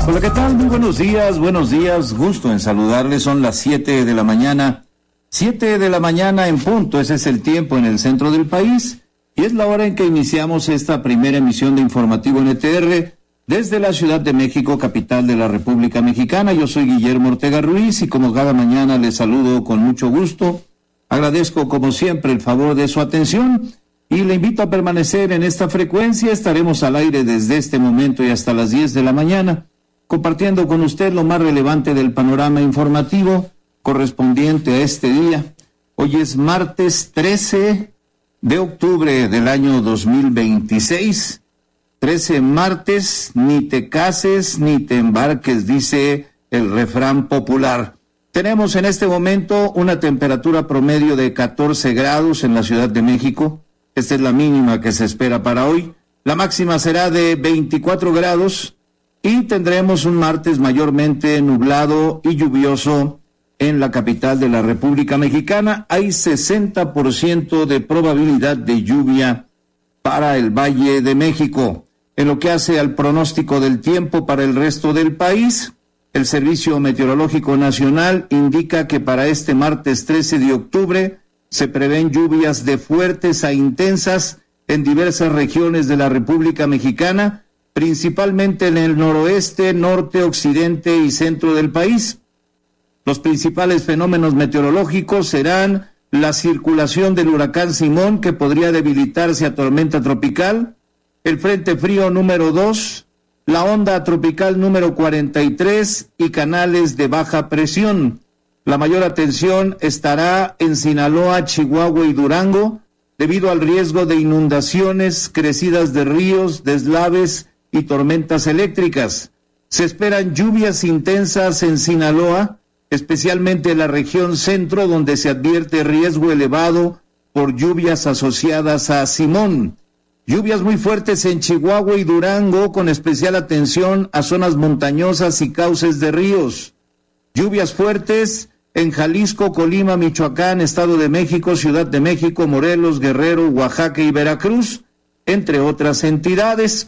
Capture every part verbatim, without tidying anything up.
Hola, ¿qué tal? Muy buenos días, buenos días, gusto en saludarles. Son las siete de la mañana, siete de la mañana en punto, ese es el tiempo en el centro del país y es la hora en que iniciamos esta primera emisión de Informativo N T R desde la Ciudad de México, capital de la República Mexicana. Yo soy Guillermo Ortega Ruiz y como cada mañana les saludo con mucho gusto. Agradezco como siempre el favor de su atención y le invito a permanecer en esta frecuencia. Estaremos al aire desde este momento y hasta las diez de la mañana, compartiendo con usted lo más relevante del panorama informativo correspondiente a este día. Hoy es martes trece de octubre del año dos mil veintiséis. trece martes, ni te cases ni te embarques, dice el refrán popular. Tenemos en este momento una temperatura promedio de catorce grados en la Ciudad de México. Esta es la mínima que se espera para hoy. La máxima será de veinticuatro grados. Y tendremos un martes mayormente nublado y lluvioso en la capital de la República Mexicana. Hay sesenta por ciento de probabilidad de lluvia para el Valle de México. En lo que hace al pronóstico del tiempo para el resto del país, el Servicio Meteorológico Nacional indica que para este martes trece de octubre se prevén lluvias de fuertes a intensas en diversas regiones de la República Mexicana, principalmente en el noroeste, norte, occidente y centro del país. Los principales fenómenos meteorológicos serán la circulación del huracán Simón, que podría debilitarse a tormenta tropical, el frente frío número dos, la onda tropical número cuarenta y tres y canales de baja presión. La mayor atención estará en Sinaloa, Chihuahua y Durango, debido al riesgo de inundaciones, crecidas de ríos, deslaves y tormentas eléctricas. Se esperan lluvias intensas en Sinaloa, especialmente en la región centro, donde se advierte riesgo elevado por lluvias asociadas a Simón. Lluvias muy fuertes en Chihuahua y Durango, con especial atención a zonas montañosas y cauces de ríos. Lluvias fuertes en Jalisco, Colima, Michoacán, Estado de México, Ciudad de México, Morelos, Guerrero, Oaxaca y Veracruz, entre otras entidades.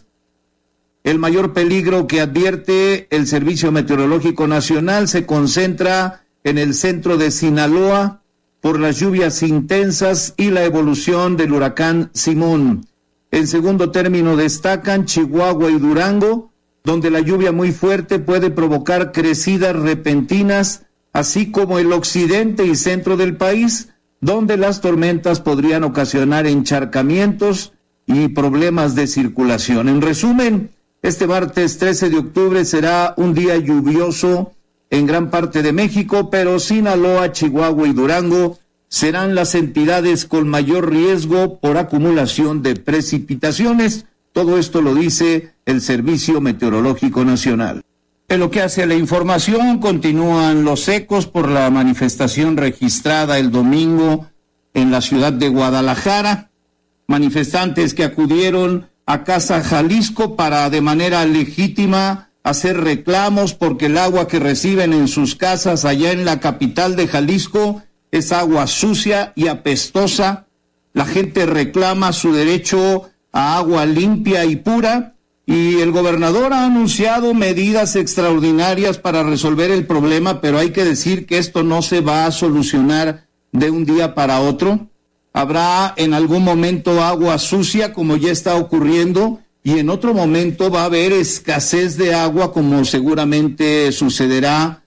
El mayor peligro que advierte el Servicio Meteorológico Nacional se concentra en el centro de Sinaloa por las lluvias intensas y la evolución del huracán Simón. En segundo término destacan Chihuahua y Durango, donde la lluvia muy fuerte puede provocar crecidas repentinas, así como el occidente y centro del país, donde las tormentas podrían ocasionar encharcamientos y problemas de circulación. En resumen, este martes trece de octubre será un día lluvioso en gran parte de México, pero Sinaloa, Chihuahua y Durango serán las entidades con mayor riesgo por acumulación de precipitaciones. Todo esto lo dice el Servicio Meteorológico Nacional. En lo que hace a la información, continúan los ecos por la manifestación registrada el domingo en la ciudad de Guadalajara. Manifestantes que acudieron a Casa Jalisco para de manera legítima hacer reclamos porque el agua que reciben en sus casas allá en la capital de Jalisco es agua sucia y apestosa. La gente reclama su derecho a agua limpia y pura y el gobernador ha anunciado medidas extraordinarias para resolver el problema, pero hay que decir que esto no se va a solucionar de un día para otro. Habrá en algún momento agua sucia, como ya está ocurriendo, y en otro momento va a haber escasez de agua, como seguramente sucederá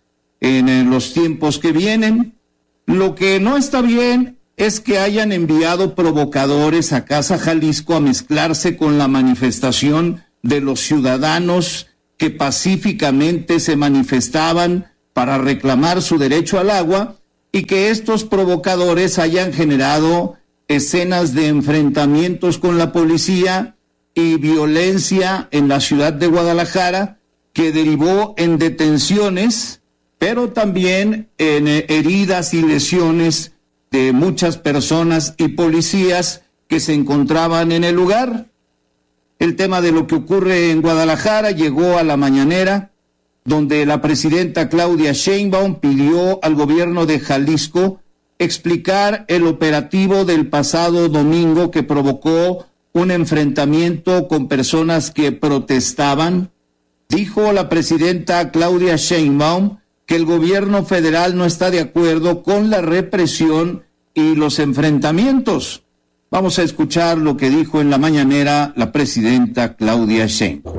en los tiempos que vienen. Lo que no está bien es que hayan enviado provocadores a Casa Jalisco a mezclarse con la manifestación de los ciudadanos que pacíficamente se manifestaban para reclamar su derecho al agua, y que estos provocadores hayan generado escenas de enfrentamientos con la policía y violencia en la ciudad de Guadalajara, que derivó en detenciones, pero también en heridas y lesiones de muchas personas y policías que se encontraban en el lugar. El tema de lo que ocurre en Guadalajara llegó a la mañanera, donde la presidenta Claudia Sheinbaum pidió al gobierno de Jalisco explicar el operativo del pasado domingo que provocó un enfrentamiento con personas que protestaban. Dijo la presidenta Claudia Sheinbaum que el gobierno federal no está de acuerdo con la represión y los enfrentamientos. Vamos a escuchar lo que dijo en la mañanera la presidenta Claudia Sheinbaum.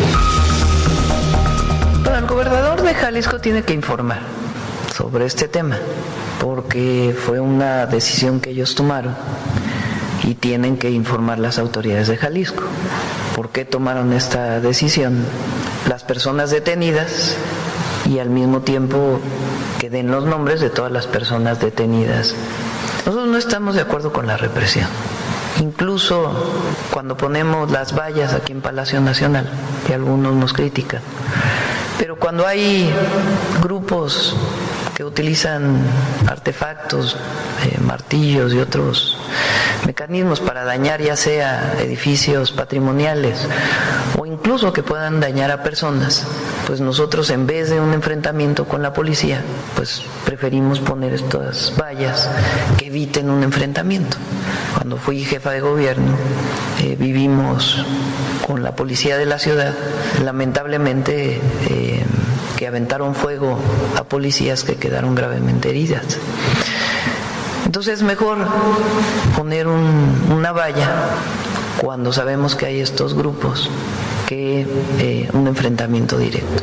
Bueno, el gobernador de Jalisco tiene que informar sobre este tema, porque fue una decisión que ellos tomaron y tienen que informar las autoridades de Jalisco. ¿Por qué tomaron esta decisión? Las personas detenidas y al mismo tiempo que den los nombres de todas las personas detenidas. Nosotros no estamos de acuerdo con la represión. Incluso cuando ponemos las vallas aquí en Palacio Nacional, que algunos nos critican, pero cuando hay grupos que utilizan artefactos, eh, martillos y otros mecanismos para dañar ya sea edificios patrimoniales o incluso que puedan dañar a personas, pues nosotros en vez de un enfrentamiento con la policía, pues preferimos poner estas vallas que eviten un enfrentamiento. Cuando fui jefa de gobierno, eh, vivimos con la policía de la ciudad, lamentablemente eh, que aventaron fuego a policías que quedaron gravemente heridas. Entonces es mejor poner un, una valla cuando sabemos que hay estos grupos que eh, un enfrentamiento directo.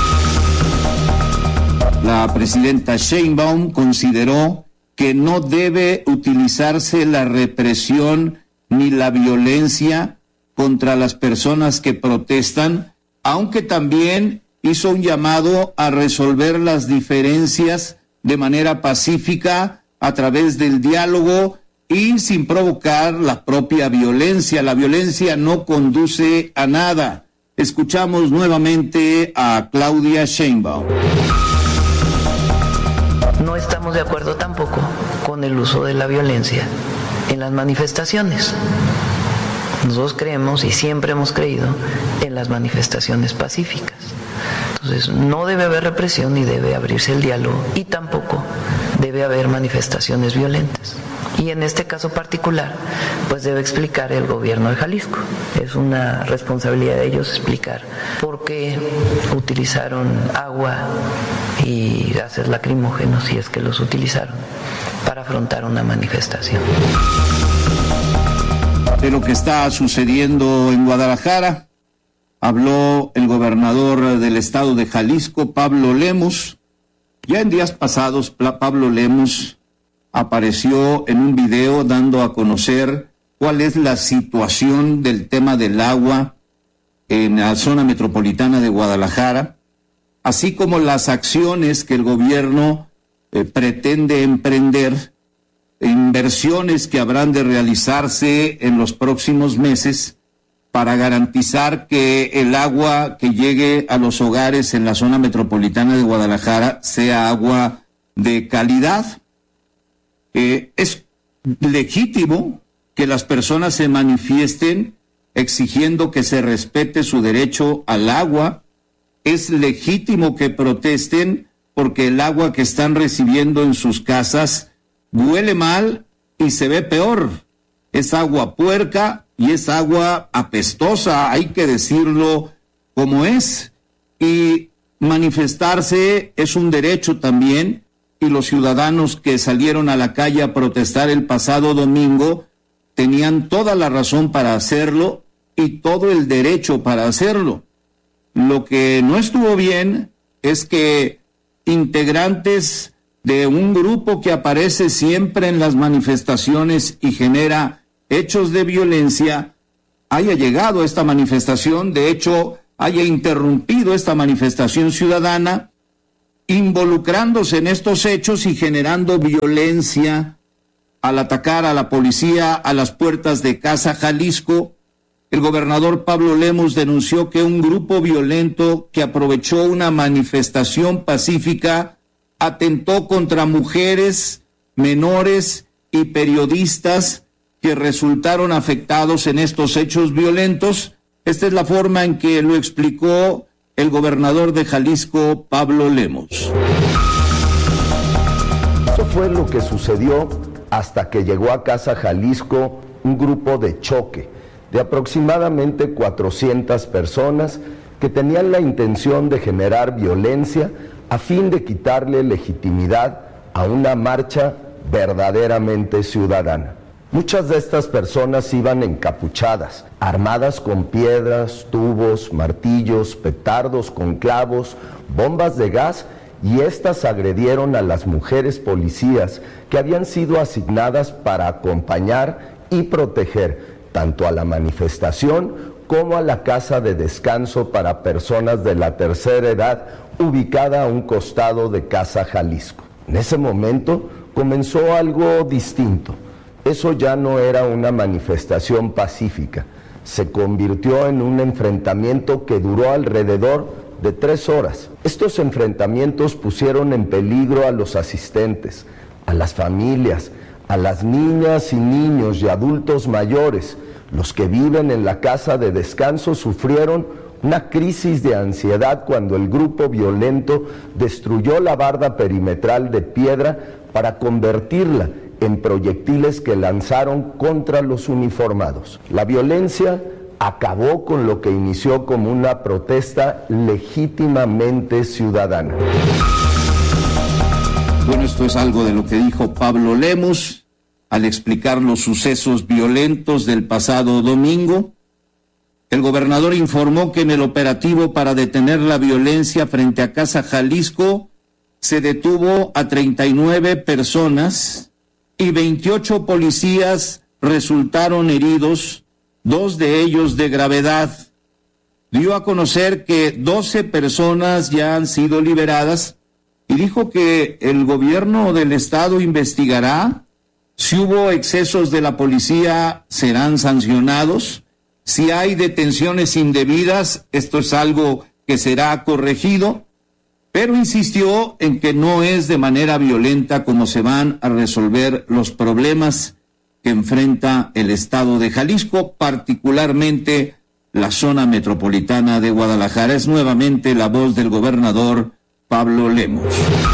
La presidenta Sheinbaum consideró que no debe utilizarse la represión ni la violencia contra las personas que protestan, aunque también hizo un llamado a resolver las diferencias de manera pacífica a través del diálogo y sin provocar la propia violencia. La violencia no conduce a nada. Escuchamos nuevamente a Claudia Sheinbaum. No estamos de acuerdo tampoco con el uso de la violencia en las manifestaciones. Nosotros creemos y siempre hemos creído en las manifestaciones pacíficas. Entonces, no debe haber represión ni debe abrirse el diálogo y tampoco debe haber manifestaciones violentas. Y en este caso particular, pues debe explicar el gobierno de Jalisco. Es una responsabilidad de ellos explicar por qué utilizaron agua y gases lacrimógenos, si es que los utilizaron, para afrontar una manifestación. De lo que está sucediendo en Guadalajara, habló el gobernador del estado de Jalisco, Pablo Lemus. Ya en días pasados, Pablo Lemus apareció en un video dando a conocer cuál es la situación del tema del agua en la zona metropolitana de Guadalajara, así como las acciones que el gobierno eh, pretende emprender, inversiones que habrán de realizarse en los próximos meses para garantizar que el agua que llegue a los hogares en la zona metropolitana de Guadalajara sea agua de calidad. Eh, es legítimo que las personas se manifiesten exigiendo que se respete su derecho al agua. Es legítimo que protesten porque el agua que están recibiendo en sus casas huele mal y se ve peor. Es agua puerca y es agua apestosa, hay que decirlo como es. Y manifestarse es un derecho también, y los ciudadanos que salieron a la calle a protestar el pasado domingo tenían toda la razón para hacerlo y todo el derecho para hacerlo. Lo que no estuvo bien es que integrantes de un grupo que aparece siempre en las manifestaciones y genera hechos de violencia haya llegado a esta manifestación, de hecho haya interrumpido esta manifestación ciudadana, involucrándose en estos hechos y generando violencia al atacar a la policía a las puertas de Casa Jalisco. El gobernador Pablo Lemus denunció que un grupo violento que aprovechó una manifestación pacífica atentó contra mujeres, menores y periodistas que resultaron afectados en estos hechos violentos. Esta es la forma en que lo explicó el gobernador de Jalisco, Pablo Lemus. Eso fue lo que sucedió hasta que llegó a Casa Jalisco un grupo de choque de aproximadamente cuatrocientas personas que tenían la intención de generar violencia a fin de quitarle legitimidad a una marcha verdaderamente ciudadana. Muchas de estas personas iban encapuchadas, armadas con piedras, tubos, martillos, petardos con clavos, bombas de gas, y estas agredieron a las mujeres policías que habían sido asignadas para acompañar y proteger tanto a la manifestación como a la casa de descanso para personas de la tercera edad ubicada a un costado de Casa Jalisco. En ese momento comenzó algo distinto. Eso ya no era una manifestación pacífica, se convirtió en un enfrentamiento que duró alrededor de tres horas. Estos enfrentamientos pusieron en peligro a los asistentes, a las familias, a las niñas y niños y adultos mayores. Los que viven en la casa de descanso sufrieron una crisis de ansiedad cuando el grupo violento destruyó la barda perimetral de piedra para convertirla en proyectiles que lanzaron contra los uniformados. La violencia acabó con lo que inició como una protesta legítimamente ciudadana. Bueno, esto es algo de lo que dijo Pablo Lemus al explicar los sucesos violentos del pasado domingo. El gobernador informó que en el operativo para detener la violencia frente a Casa Jalisco se detuvo a treinta y nueve personas y veintiocho policías resultaron heridos, dos de ellos de gravedad. Dio a conocer que doce personas ya han sido liberadas y dijo que el gobierno del estado investigará. Si hubo excesos de la policía, serán sancionados. Si hay detenciones indebidas, esto es algo que será corregido. Pero insistió en que no es de manera violenta como se van a resolver los problemas que enfrenta el estado de Jalisco, particularmente la zona metropolitana de Guadalajara. Es nuevamente la voz del gobernador Pablo Lemus.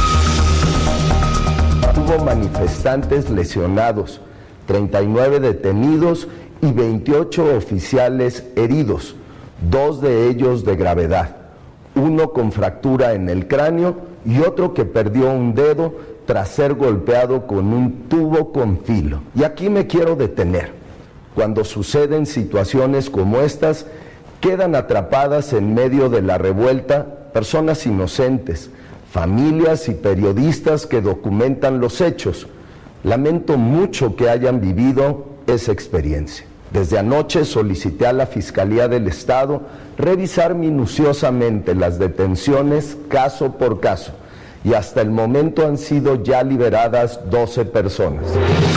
Hubo manifestantes lesionados, treinta y nueve detenidos y veintiocho oficiales heridos, dos de ellos de gravedad, uno con fractura en el cráneo y otro que perdió un dedo tras ser golpeado con un tubo con filo. Y aquí me quiero detener. Cuando suceden situaciones como estas, quedan atrapadas en medio de la revuelta personas inocentes, familias y periodistas que documentan los hechos. Lamento mucho que hayan vivido esa experiencia. Desde anoche solicité a la Fiscalía del Estado revisar minuciosamente las detenciones caso por caso y hasta el momento han sido ya liberadas doce personas.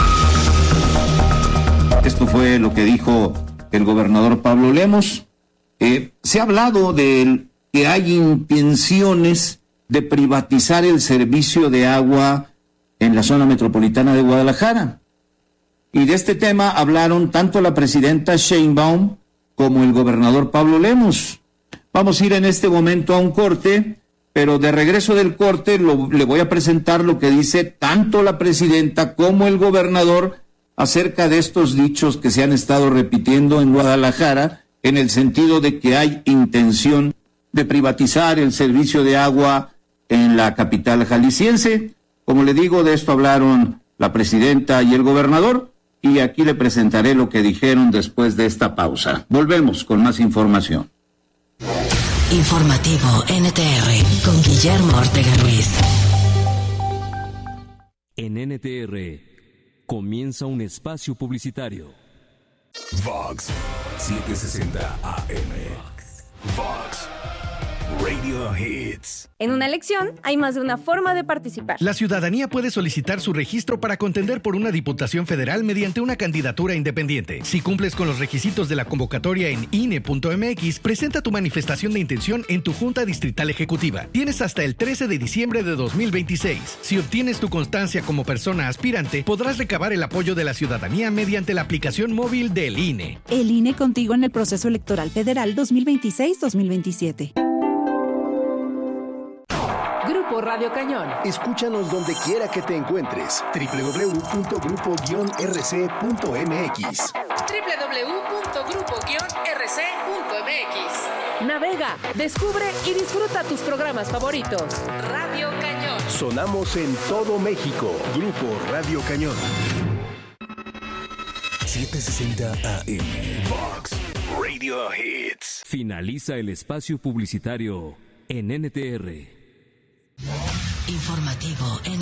Esto fue lo que dijo el gobernador Pablo Lemus. Eh, se ha hablado de que hay intenciones de privatizar el servicio de agua en la zona metropolitana de Guadalajara. Y de este tema hablaron tanto la presidenta Sheinbaum como el gobernador Pablo Lemus. Vamos a ir en este momento a un corte, pero de regreso del corte lo, le voy a presentar lo que dice tanto la presidenta como el gobernador acerca de estos dichos que se han estado repitiendo en Guadalajara, en el sentido de que hay intención de privatizar el servicio de agua en la capital jalisciense. Como le digo, de esto hablaron la presidenta y el gobernador, y aquí le presentaré lo que dijeron después de esta pausa. Volvemos con más información. Informativo N T R con Guillermo Ortega Ruiz. En N T R comienza un espacio publicitario. Vox setecientos sesenta A M. Vox Radio Hits. En una elección hay más de una forma de participar. La ciudadanía puede solicitar su registro para contender por una diputación federal mediante una candidatura independiente. Si cumples con los requisitos de la convocatoria en I N E punto M X, presenta tu manifestación de intención en tu Junta Distrital Ejecutiva. Tienes hasta el trece de diciembre de dos mil veintiséis. Si obtienes tu constancia como persona aspirante, podrás recabar el apoyo de la ciudadanía mediante la aplicación móvil del I N E. El I N E contigo en el proceso electoral federal dos mil veintiséis dos mil veintisiete. Grupo Radio Cañón. Escúchanos donde quiera que te encuentres. doble u doble u doble u punto grupo guion r c punto m x. doble u doble u doble u punto grupo guion r c punto m x. Navega, descubre y disfruta tus programas favoritos. Radio Cañón. Sonamos en todo México. Grupo Radio Cañón. setecientos sesenta A M. Vox Radio Hits. Finaliza el espacio publicitario en N T R. Informativo en